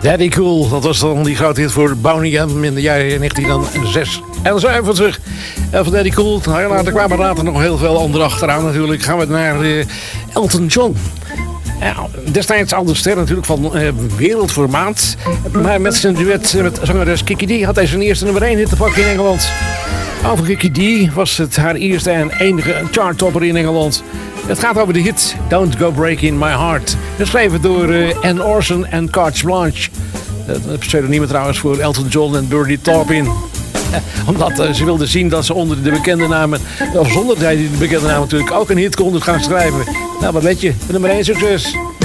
Daddy Cool, dat was dan die grote hit voor Boney M in de jaren 1906. En zo even terug. En van Daddy Cool, later kwamen later nog heel veel anderen achteraan natuurlijk. Gaan we naar Elton John. Ja, destijds al de ster natuurlijk van wereldformaat. Maar met zijn duet met zangeres Kiki D had hij zijn eerste nummer 1 hit te pakken in Engeland. Voor Kiki D was het haar eerste en enige charttopper in Engeland. Het gaat over de hit Don't Go Breaking My Heart. Geschreven door Ann Orson en Carte Blanche. Het pseudoniem trouwens voor Elton John en Bernie Taupin. Omdat ze wilden zien dat ze onder de bekende namen, of zonder de bekende namen natuurlijk, ook een hit konden gaan schrijven. Nou, wat weet je, nummer 1 succes.